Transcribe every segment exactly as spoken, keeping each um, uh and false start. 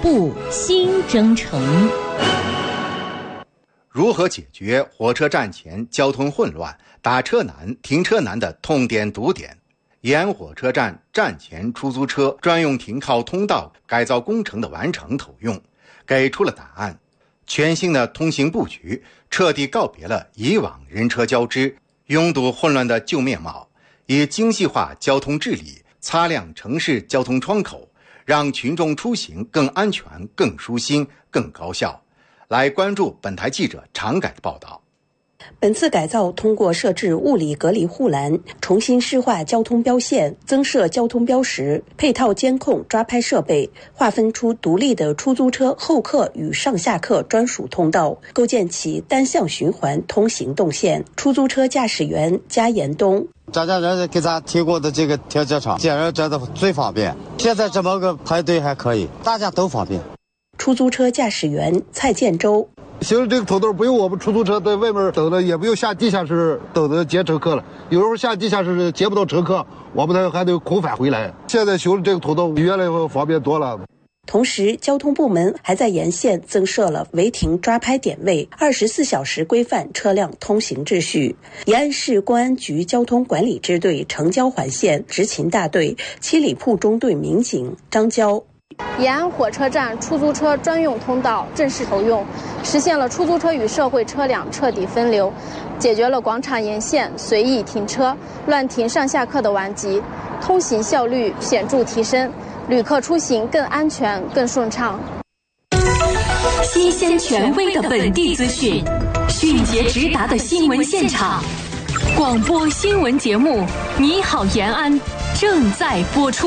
步新征程。 如何解决火车站前交通混乱、打车难、停车难的痛点堵点？延安火车站站前出租车专用停靠通道改造工程的完成投用，给出了答案。全新的通行布局彻底告别了以往人车交织、拥堵混乱的旧面貌，以精细化交通治理擦亮城市交通窗口，让群众出行更安全、更舒心、更高效。来关注本台记者常改的报道。 本次改造通过设置物理隔离护栏、重新施划交通标线、增设交通标识、配套监控抓拍设备，划分出独立的出租车候客与上下客专属通道，构建起单向循环通行动线。出租车驾驶员加延东： 张家人给咱提供的这个停车场，见人觉得最方便。现在这么个排队还可以，大家都方便。 出租车驾驶员蔡建洲： 行了，这个通道不用我们出租车在外面等着，也不用下地下室等着接乘客了。有时候下地下室接不到乘客，我们还得空返回来。现在修了这个通道，比原来方便多了。 同时，交通部门还在沿线增设了违停抓拍点位，二十四小时规范车辆通行秩序。延安市公安局交通管理支队城郊环线执勤大队七里铺中队民警张娇： 延安火车站出租车专用通道正式投用，实现了出租车与社会车辆彻底分流，解决了广场沿线随意停车、乱停上下客的顽疾，通行效率显著提升，旅客出行更安全、更顺畅。 新鲜权威的本地资讯，迅捷直达的新闻现场，广播新闻节目《你好延安》正在播出。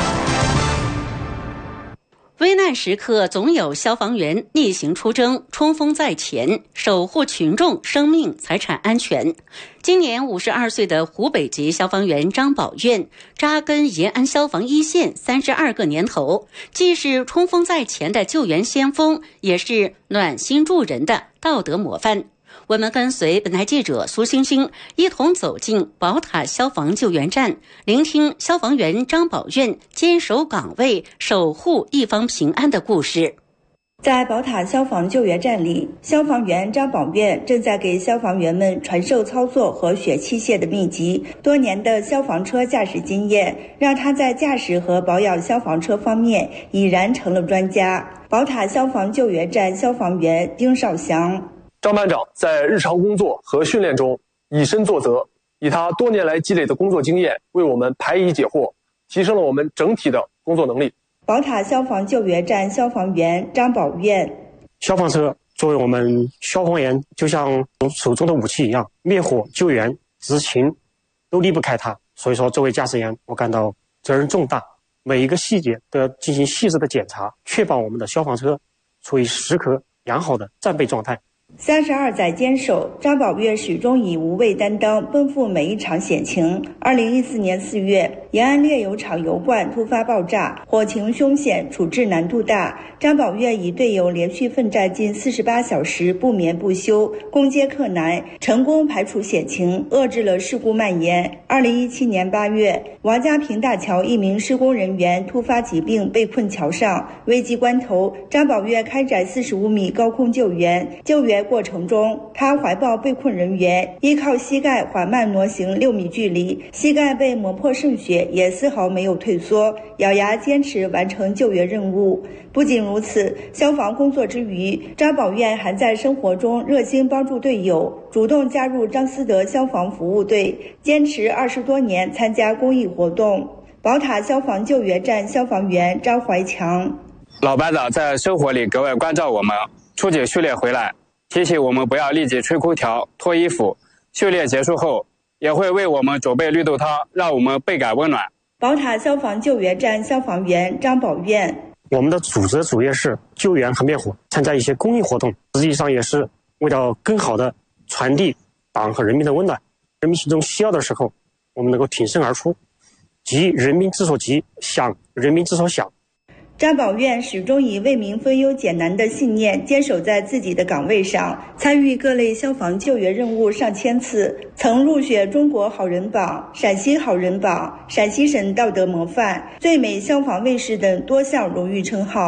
危难时刻总有消防员逆行出征，冲锋在前，守护群众生命财产安全。今年五十二岁的湖北籍消防员张宝愿扎根延安消防一线三十二个年头，既是冲锋在前的救援先锋，也是暖心助人的道德模范。我们跟随本台记者苏星星一同走进宝塔消防救援站，聆听消防员张宝愿坚守岗位、守护一方平安的故事。 在宝塔消防救援站里，消防员张宝愿正在给消防员们传授操作和学器械的秘籍。多年的消防车驾驶经验，让他在驾驶和保养消防车方面已然成了专家。宝塔消防救援站消防员丁少祥： 张班长在日常工作和训练中以身作则，以他多年来积累的工作经验为我们排疑解惑，提升了我们整体的工作能力。 宝塔消防救援站消防员张宝愿： 消防车作为我们消防员就像手中的武器一样，灭火、救援、执勤都离不开它。所以说作为驾驶员，我感到责任重大，每一个细节都要进行细致的检查，确保我们的消防车处于时刻良好的战备状态。 三十二载坚守，张宝愿始终以无畏担当奔赴每一场险情。二零一四年四月，延安炼油厂油罐突发爆炸，火情凶险，处置难度大。张宝愿与队友连续奋战近四十八小时，不眠不休，攻坚克难，成功排除险情，遏制了事故蔓延。二零一七年八月，王家坪大桥一名施工人员突发疾病被困桥上，危急关头，张宝愿开展四十五米高空救援。救援过程中，他怀抱被困人员，依靠膝盖缓慢挪行六米距离，膝盖被磨破渗血，也丝毫没有退缩，咬牙坚持完成救援任务。不仅如此，消防工作之余，张宝愿还在生活中热心帮助队友，主动加入张思德消防服务队，坚持二十多年参加公益活动。宝塔消防救援站消防员张怀强： 老班长在生活里格外关照我们，出警训练回来提醒我们不要立即吹空调、脱衣服，训练结束后也会为我们准备绿豆汤，让我们倍感温暖。 宝塔消防救援站消防员张宝愿： 我们的主责主业是救援和灭火，参加一些公益活动，实际上也是为了更好的传递党和人民的温暖。人民群众需要的时候，我们能够挺身而出，急人民之所急，想人民之所想。 张宝愿始终以为民分忧解难的信念坚守在自己的岗位上，参与各类消防救援任务上千次，曾入选中国好人榜、陕西好人榜、陕西省道德模范、最美消防卫士等多项荣誉称号。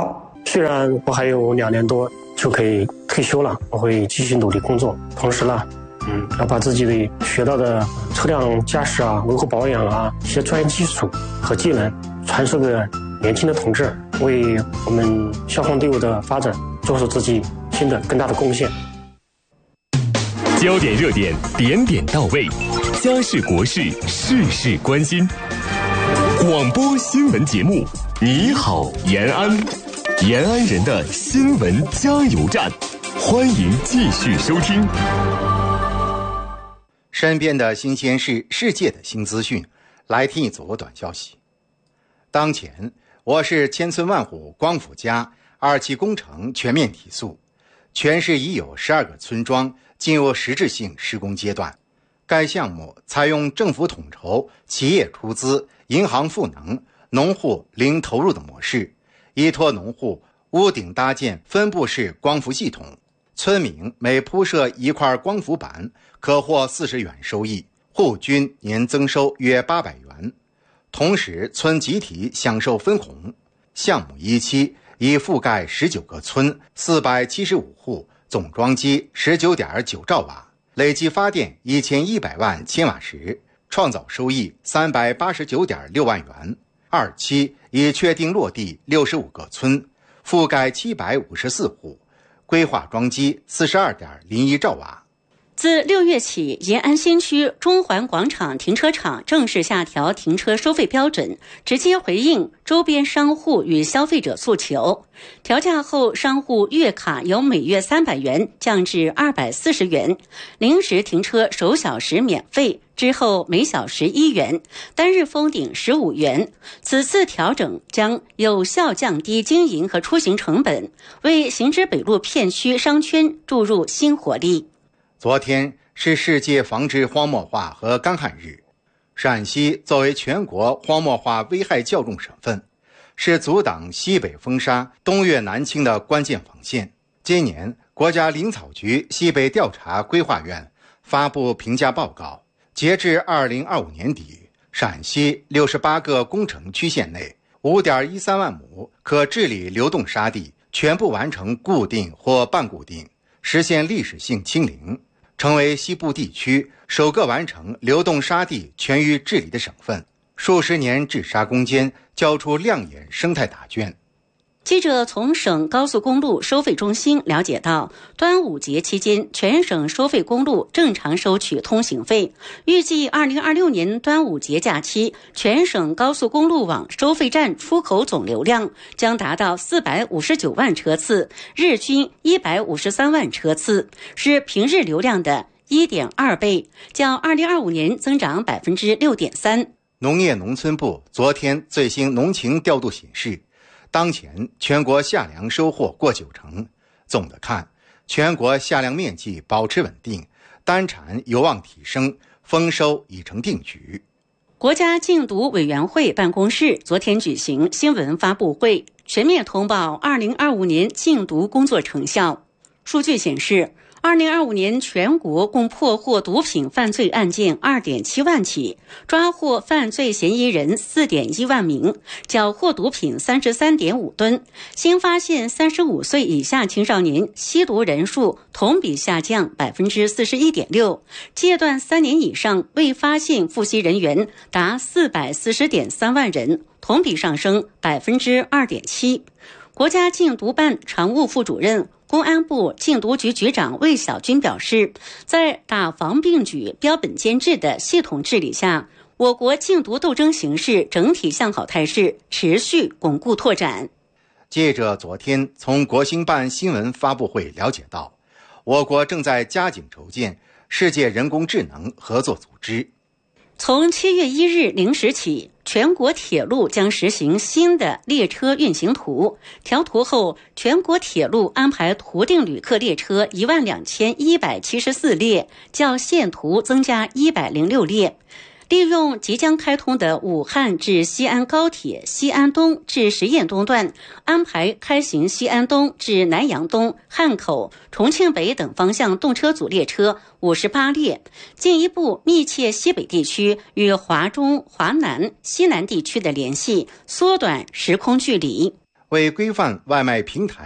虽然我还有两年多就可以退休了，我会继续努力工作，同时呢嗯，要把自己的学到的车辆驾驶啊、维护保养啊一些专业技术和技能传授给年轻的同志，为我们消防队伍的发展做出自己新的更大的贡献。 焦点热点，点点到位，家事国事，事事关心。广播新闻节目，你好延安，延安人的新闻加油站，欢迎继续收听。 身边的新鲜事，世界的新资讯，来听一组短消息。当前，我市千村万户光伏加二期工程全面提速，全市已有十二个村庄进入实质性施工阶段。该项目采用政府统筹、企业出资、银行赋能、农户零投入的模式，依托农户屋顶搭建分布式光伏系统，村民每铺设一块光伏板可获四十元收益，户均年增收约八百元。同时，村集体享受分红。项目一期已覆盖十九个村，四百七十五户，总装机 十九点九兆瓦，累计发电一千一百万千瓦时，创造收益三百八十九点六万元。二期已确定落地六十五个村，覆盖七百五十四户，规划装机 四十二点零一兆瓦。 自六月起，延安新区中环广场停车场正式下调停车收费标准，直接回应周边商户与消费者诉求。调价后，商户月卡由每月三百元降至二百四十元，临时停车首小时免费，之后每小时一元，单日封顶十五元。此次调整将有效降低经营和出行成本，为行知北路片区商圈注入新活力。 昨天是世界防治荒漠化和干旱日，陕西作为全国荒漠化危害较重省份，是阻挡西北风沙、东越南侵的关键防线。今年，国家林草局西北调查规划院发布评价报告，截至二零二五年底，陕西六十八个工程区县内 五点一三万亩可治理流动沙地全部完成固定或半固定，实现历史性清零，成为西部地区首个完成流动沙地全域治理的省份，数十年治沙攻坚交出亮眼生态答卷。 记者从省高速公路收费中心了解到，端午节期间全省收费公路正常收取通行费，预计二零二六年端午节假期全省高速公路网收费站出口总流量将达到四百五十九万车次，日均一百五十三万车次，是平日流量的 一点二倍，较二零二五年增长 百分之六点三。 农业农村部昨天最新农情调度显示，当前全国夏粮收获过九成，总的看，全国夏粮面积保持稳定，单产有望提升，丰收已成定局。 国家禁毒委员会办公室昨天举行新闻发布会，全面通报二零二五年禁毒工作成效。数据显示，二零二五年全国共破获毒品犯罪案件 二点七万起，抓获犯罪嫌疑人 四点一万名，缴获毒品 三十三点五吨。新发现三十五岁以下青少年吸毒人数同比下降 百分之四十一点六， 戒断三年以上未发现复吸人员达 四百四十点三万人，同比上升 百分之二点七。 国家禁毒办常务副主任、公安部禁毒局局长魏小军表示，在打防并举、标本兼治的系统治理下，我国禁毒斗争形势整体向好态势持续巩固拓展。 记者昨天从国新办新闻发布会了解到，我国正在加紧筹建世界人工智能合作组织。 从七月一日零时起，全国铁路将实行新的列车运行图。调图后，全国铁路安排图定旅客列车一万两千一百七十四列，较现图增加一百零六列。利用即将开通的武汉至西安高铁西安东至实验东段，安排开行西安东至南阳东、汉口、重庆北等方向动车组列车五十八列，进一步密切西北地区与华中、华南、西南地区的联系，缩短时空距离。 为规范外卖平台